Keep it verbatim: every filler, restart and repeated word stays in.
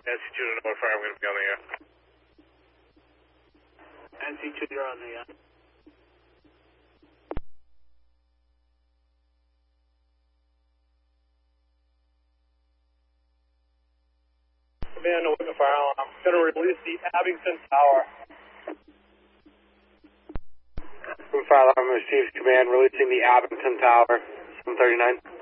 C two to North Fire, I'm going to be on the air. N C two, you're on the air. Command, no with the fire alarm. I'm going to release the Abington Tower. From fire alarm received command, releasing the Abington Tower, seven thirty-nine.